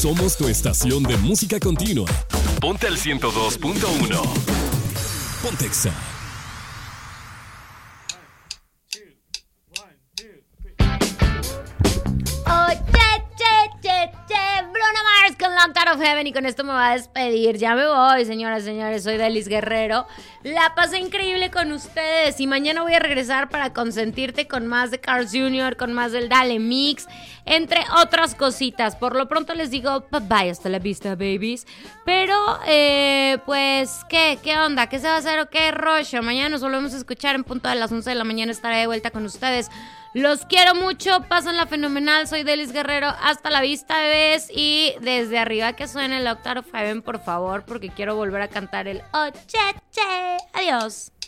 Somos tu estación de música continua. Ponte al 102.1. Pontexa. Bruno Mars con Locked Out of Heaven. Y con esto me va a despedir. Ya me voy, señoras y señores. Soy Delis Guerrero. La pasé increíble con ustedes. Y mañana voy a regresar para consentirte con más de Carl's Jr., con más del Dale Mix, entre otras cositas. Por lo pronto les digo bye bye, hasta la vista, babies. Pero, pues, ¿qué onda? ¿Qué se va a hacer o qué rollo? Mañana nos volvemos a escuchar en punto de las 11 de la mañana. Estaré de vuelta con ustedes. Los quiero mucho, pásenla fenomenal. Soy Delis Guerrero, hasta la vista, bebés. Y desde arriba que suene el Locked Out of Heaven, por favor, porque quiero volver a cantar el Ocheche. Adiós.